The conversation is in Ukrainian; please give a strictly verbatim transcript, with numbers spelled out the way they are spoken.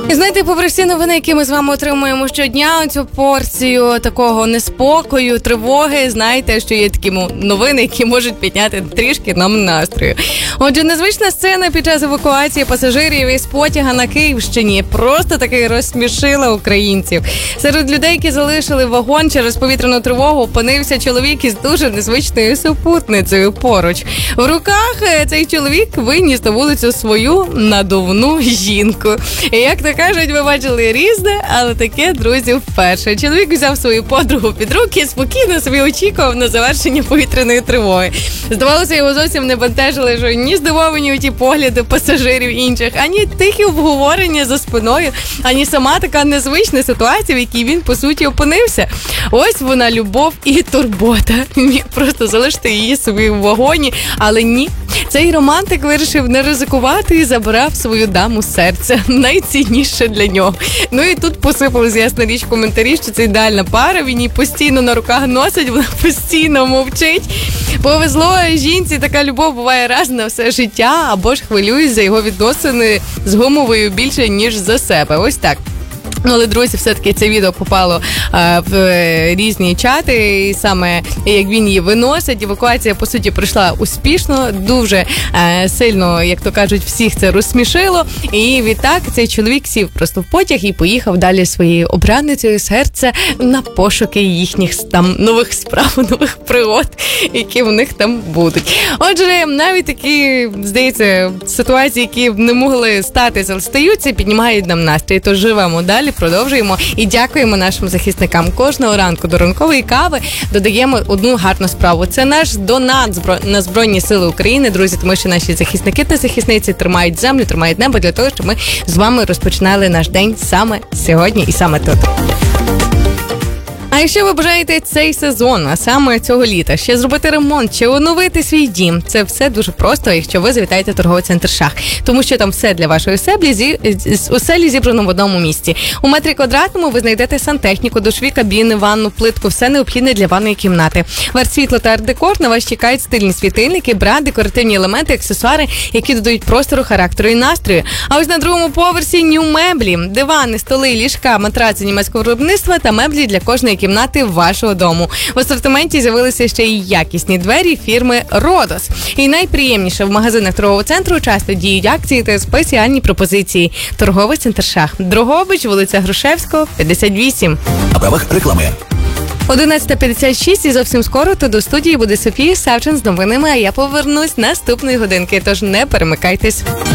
І знаєте, попри всі новини, які ми з вами отримуємо щодня, цю порцію такого неспокою, тривоги, знаєте, що є такі новини, які можуть підняти трішки нам настрою. Отже, незвична сцена під час евакуації пасажирів із потяга на Київщині просто таки розсмішила українців. Серед людей, які залишили вагон через повітряну тривогу, опинився чоловік із дуже незвичною супутницею поруч. В руках цей чоловік виніс на вулицю свою надувну жінку. І як так кажуть, ви бачили різне, але таке, друзі, вперше. Чоловік взяв свою подругу під руки і спокійно собі очікував на завершення повітряної тривоги. Здавалося, його зовсім не бентежили, що ні здивовані у ті погляди пасажирів інших, ані тихі обговорення за спиною, ані сама така незвична ситуація, в якій він, по суті, опинився. Ось вона, любов і турбота. Міг просто залишити її собі в вагоні, але ні. Цей романтик вирішив не ризикувати і забрав свою даму серця. Найцінніше для нього. Ну і тут посипалися, ясна річ, коментарі, що це ідеальна пара, він її постійно на руках носить, вона постійно мовчить. Повезло жінці, така любов буває раз на все життя, або ж хвилююсь за його відносини з Гумовою більше, ніж за себе. Ось так. Ну, але, друзі, все-таки це відео попало а, в е, різні чати, і саме як він її виносить. Евакуація, по суті, пройшла успішно, дуже е, сильно, як то кажуть, всіх це розсмішило. І відтак цей чоловік сів просто в потяг і поїхав далі своєю обраницею серця на пошуки їхніх там нових справ, нових пригод, які в них там будуть. Отже, навіть такі, здається, ситуації, які не могли статися, але стаються, піднімають нам настрій. Тож живемо далі. Продовжуємо і дякуємо нашим захисникам. Кожного ранку до ранкової кави додаємо одну гарну справу. Це наш донат на Збройні Сили України, друзі, тому що наші захисники та захисниці тримають землю, тримають небо для того, щоб ми з вами розпочинали наш день саме сьогодні і саме тут. А якщо ви бажаєте цей сезон, а саме цього літа, ще зробити ремонт чи оновити свій дім, це все дуже просто, якщо ви завітаєте в торговий центр «Шах». Тому що там все для вашої оселі, оселі зібрано в одному місці. У метрі квадратному ви знайдете сантехніку, душові кабіни, ванну, плитку, все необхідне для ванної кімнати. Верт-світло та арт-декор, на вас чекають стильні світильники, бра, декоративні елементи, аксесуари, які додають простору, характеру і настрою. А ось на другому поверсі нью-меблі, дивани, столи, ліжка, матраци німецького виробництва та меблі для кожної кімнати вашого дому. В асортименті з'явилися ще й якісні двері фірми «Родос». І найприємніше, в магазинах торгового центру часто діють акції та спеціальні пропозиції. Торговий центр «Шах». Дрогобич, вулиця Грушевського, п'ятдесят вісім. На правах реклами. одинадцята п'ятдесят шість і зовсім скоро то до студії буде Софія Савчин з новинами, а я повернусь наступної годинки, тож не перемикайтесь.